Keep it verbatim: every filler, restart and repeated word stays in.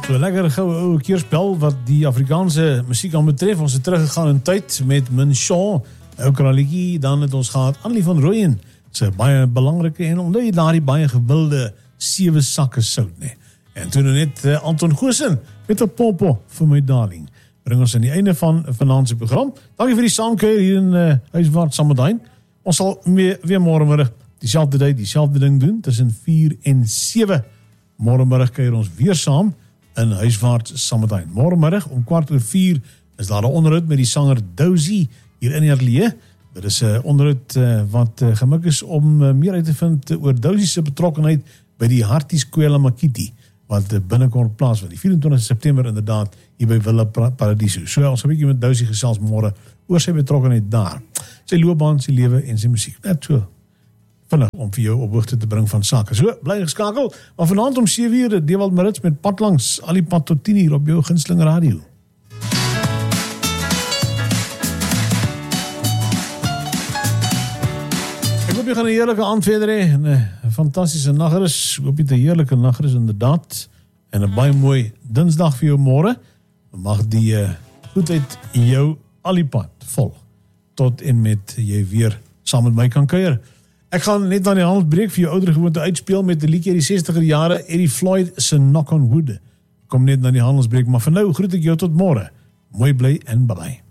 So lekker goue ouwe keerspel wat die Afrikaanse musiek aan betref. Ons het teruggegaan in tyd met Minshaw, ou kralietjie. Dan het ons gehad Annelie van Rooyen, sy baie belangrike en onder daar die baie gewilde sewe sakke sout, nee. En toen net uh, Anton Goosen met 'n popo vir my darling. Bring ons aan die einde van vanaand se program. Dankie vir die saamkuier hier in uh, Huiswaard Samadijn. Ons sal weer, weer môremiddag dieselfde tyd, dieselfde ding doen, tussen vier en sewe. Môremiddag kuier ons weer saam in Huiswaard Samadijn. Môremiddag om kwart oor vier is daar 'n onderhoud met die sanger Dozy hier in Herleë. Dit is 'n onderhoud uh, wat uh, gemik is om uh, meer uit te vind uh, oor Dozy se betrokkenheid by die Hartieskwela Makiti, wat uh, binnekort plaas van die vyf en twintigste September inderdaad hier by Villa Paradiso. So ons 'n bietjie met Dozy gesels môre oor sy betrokkenheid daar. Sy loopbaan, sy lewe en sy musiek. Net so vinnig om vir jou op hoogte te bring van sake. So, bly geskakel. Maar vanaand om sewe uur, Dewald Marits met Pad Langs, al die pad tot tien uur op jou gunsteling radio. Ek hoop jy gaan 'n heerlike aand verder hê en 'n fantastiese nagrus. Ek hoop jy 'n heerlike nagrus inderdaad en 'n baie mooi Dinsdag vir jou môre. Mag die uh, goedheid jou al die pad volg tot en met jy weer saam met my kan kuier. Ek gaan net aan die handelsbreek vir jou oudere gewoonte uitspeel met 'n liedjie uit die sestiger jare, Eddie Floyd se Knock on Wood. Kom net na die handelsbreek, maar vir nou groet ek jou tot môre. Mooi bly en bye.